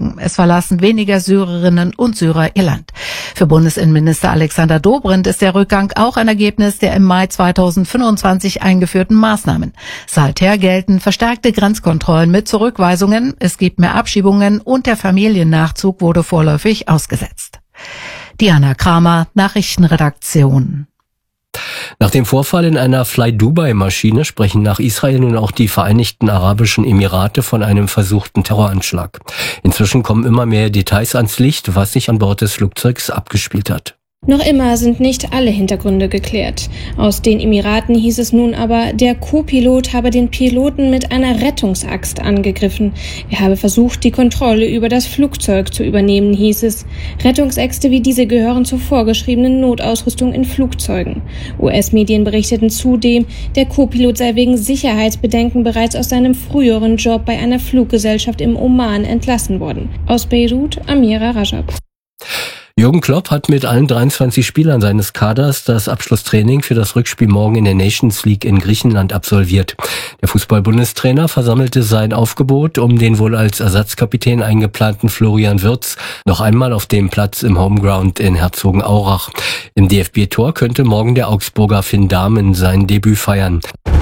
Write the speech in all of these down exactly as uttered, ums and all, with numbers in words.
sinken. Es verlassen weniger Syrerinnen und Syrer ihr Land. Für Bundesinnenminister Alexander Dobrindt ist der Rückgang auch ein Ergebnis der im Mai zweitausendfünfundzwanzig eingeführten Maßnahmen. Seither gelten verstärkte Grenzkontrollen mit Zurückweisungen, es gibt mehr Abschiebungen und der Familiennachzug wurde vorläufig ausgesetzt. Diana Kramer, Nachrichtenredaktion. Nach dem Vorfall in einer Fly-Dubai-Maschine sprechen nach Israel nun auch die Vereinigten Arabischen Emirate von einem versuchten Terroranschlag. Inzwischen kommen immer mehr Details ans Licht, was sich an Bord des Flugzeugs abgespielt hat. Noch immer sind nicht alle Hintergründe geklärt. Aus den Emiraten hieß es nun aber, der Co-Pilot habe den Piloten mit einer Rettungsaxt angegriffen. Er habe versucht, die Kontrolle über das Flugzeug zu übernehmen, hieß es. Rettungsäxte wie diese gehören zur vorgeschriebenen Notausrüstung in Flugzeugen. U S-Medien berichteten zudem, der Co-Pilot sei wegen Sicherheitsbedenken bereits aus seinem früheren Job bei einer Fluggesellschaft im Oman entlassen worden. Aus Beirut, Amira Rajab. Jürgen Klopp hat mit allen dreiundzwanzig Spielern seines Kaders das Abschlusstraining für das Rückspiel morgen in der Nations League in Griechenland absolviert. Der Fußball-Bundestrainer versammelte sein Aufgebot, um den wohl als Ersatzkapitän eingeplanten Florian Wirtz noch einmal auf dem Platz im Homeground in Herzogenaurach. Im D F B-Tor könnte morgen der Augsburger Finn Dahmen sein Debüt feiern.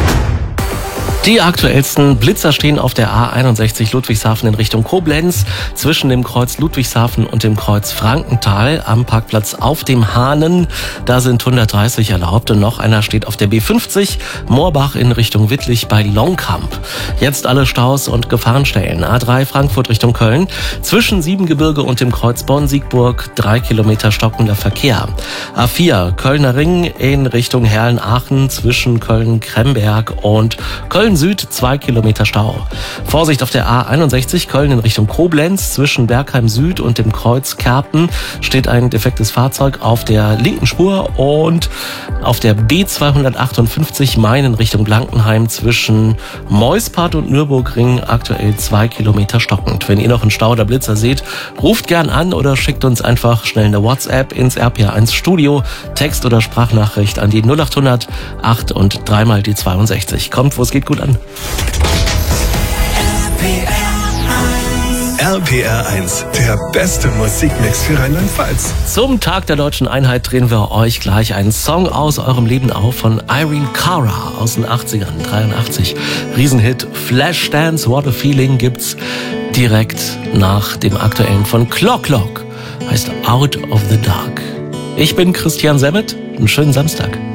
Die aktuellsten Blitzer stehen auf der A einundsechzig Ludwigshafen in Richtung Koblenz, zwischen dem Kreuz Ludwigshafen und dem Kreuz Frankenthal am Parkplatz auf dem Hahnen. Da sind hundertdreißig erlaubt und noch einer steht auf der B fünfzig Moorbach in Richtung Wittlich bei Longkamp. Jetzt alle Staus und Gefahrenstellen. A drei Frankfurt Richtung Köln, zwischen Siebengebirge und dem Kreuz Bonn-Siegburg drei Kilometer stockender Verkehr. A vier Kölner Ring in Richtung Herrn-Aachen zwischen Köln-Kremberg und Köln Süd, zwei Kilometer Stau. Vorsicht auf der A einundsechzig Köln in Richtung Koblenz. Zwischen Bergheim Süd und dem Kreuz Kerpen steht ein defektes Fahrzeug auf der linken Spur und auf der B zweihundertachtundfünfzig Main in Richtung Blankenheim zwischen Meuspart und Nürburgring aktuell zwei Kilometer stockend. Wenn ihr noch einen Stau oder Blitzer seht, ruft gern an oder schickt uns einfach schnell eine WhatsApp ins R P R eins Studio, Text- oder Sprachnachricht an die null achthundert acht und dreimal die zweiundsechzig. Kommt, wo es geht, gut an. R P R eins, der beste Musikmix für Rheinland-Pfalz. Zum Tag der deutschen Einheit drehen wir euch gleich einen Song aus eurem Leben auf von Irene Cara aus den achtzigern, dreiundachtzig. Riesenhit Flashdance, What a Feeling gibt's direkt nach dem aktuellen von Clock Clock. Heißt Out of the Dark. Ich bin Christian Semmet, einen schönen Samstag.